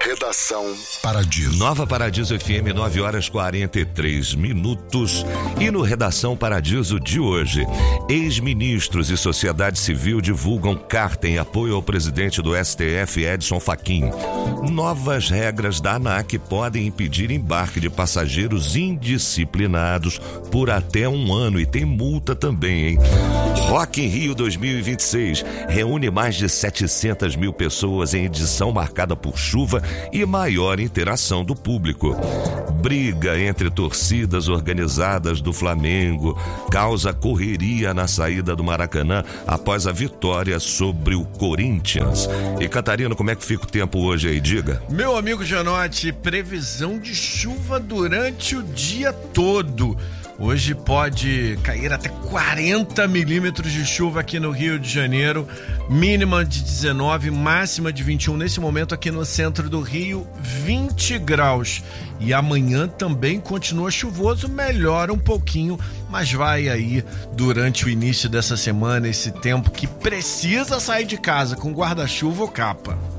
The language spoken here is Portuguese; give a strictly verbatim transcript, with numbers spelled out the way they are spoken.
Redação Paradiso. Nova Paradiso F M, nove horas quarenta e três minutos. E no Redação Paradiso de hoje, ex-ministros e sociedade civil divulgam carta em apoio ao presidente do S T F, Edson Fachin. Novas regras da ANAC podem impedir embarque de passageiros indisciplinados por até um ano e tem multa também, hein? Rock in Rio dois mil e vinte e seis reúne mais de setecentas mil pessoas em edição marcada por chuva e maior interação do público. Briga entre torcidas organizadas do Flamengo causa correria na saída do Maracanã após a vitória sobre o Corinthians. E Catarina, como é que fica o tempo hoje aí? Diga. Meu amigo Janote, previsão de chuva durante o dia todo. Hoje pode cair até quarenta milímetros de chuva aqui no Rio de Janeiro, mínima de dezenove, máxima de vinte e um. Nesse momento aqui no centro do Rio, vinte graus. E amanhã também continua chuvoso, melhora um pouquinho, mas vai aí durante o início dessa semana esse tempo que precisa sair de casa com guarda-chuva ou capa.